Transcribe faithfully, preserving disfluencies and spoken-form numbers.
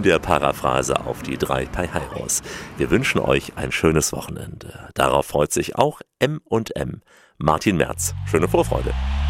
in der Paraphrase auf die drei Pi-Heiros. Wir wünschen euch ein schönes Wochenende. Darauf freut sich auch M und M. Martin Merz. Schöne Vorfreude.